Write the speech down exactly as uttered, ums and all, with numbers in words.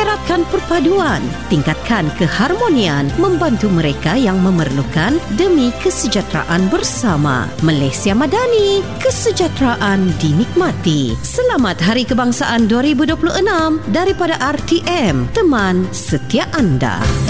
Eratkan perpaduan, tingkatkan keharmonian, membantu mereka yang memerlukan demi kesejahteraan bersama. Malaysia Madani, kesejahteraan dinikmati. Selamat Hari Kebangsaan dua ribu dua puluh enam daripada R T M, teman setia anda.